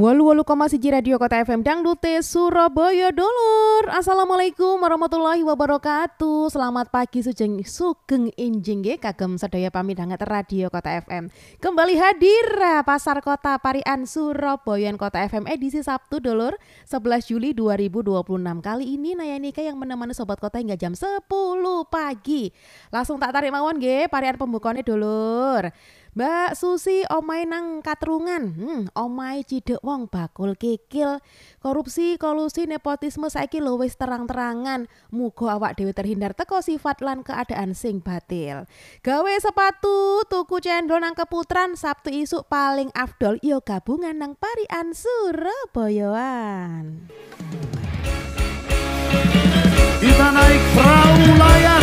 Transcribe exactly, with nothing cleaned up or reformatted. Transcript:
wolu wolu koma siji Radio Kota F M Dangdute Surabaya dulur. Assalamualaikum warahmatullahi wabarakatuh. Selamat pagi sujeng sugeng enjing nggih kagem sedaya pamidhanget Radio Kota F M. Kembali hadir Pasar Kota Parian Surabaya Kota F M edisi Sabtu dulur sebelas Juli dua ribu dua puluh enam. Kali ini Naya Nika yang menemani sobat kota hingga jam sepuluh pagi. Langsung tak tarik mawon nggih parian pembukane dulur. Mbak Susi omai nang Katrungan, hmm, omai cidek wong bakul kikil, korupsi, kolusi, nepotisme saiki lho wis terang-terangan, muga awak dhewe terhindar teko sifat lan keadaan sing batil. Gawe sepatu, tuku cendol nang Keputran, Sabtu isuk paling afdol yo gabungan nang Parian Surabayaan. Kita naik perahu layar